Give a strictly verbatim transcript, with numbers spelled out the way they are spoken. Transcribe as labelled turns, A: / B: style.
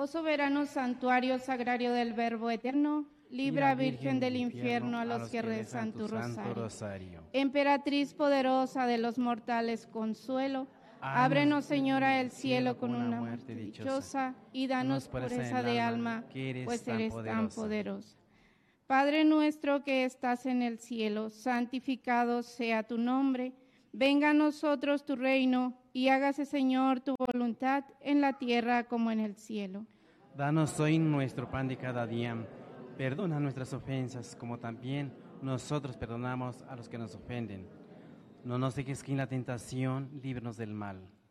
A: Oh soberano santuario sagrario del Verbo eterno, libra, Virgen del infierno a los que rezan tu rosario. Emperatriz poderosa de los mortales, consuelo, ábrenos, Señora, el cielo con una muerte dichosa, y danos pureza de alma, pues eres tan poderosa. Padre nuestro que estás en el cielo, santificado sea tu nombre. Venga a nosotros tu reino, y hágase, Señor, tu voluntad en la tierra como en el cielo.
B: Danos hoy nuestro pan de cada día. Perdona nuestras ofensas, como también nosotros perdonamos a los que nos ofenden. No nos dejes caer en la tentación, líbranos del mal.